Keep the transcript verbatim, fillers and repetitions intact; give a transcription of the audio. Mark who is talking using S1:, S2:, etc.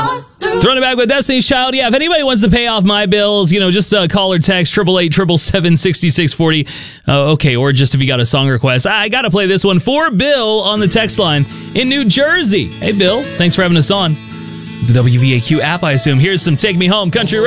S1: Throwing it back with Destiny's Child. Yeah, if anybody wants to pay off my bills, you know, just uh, call or text triple eight triple seven sixty six forty. Uh, okay, or just if you got a song request. I got to play this one for Bill on the text line in New Jersey. Hey, Bill, thanks for having us on the W V A Q app, I assume. Here's some Take Me Home Country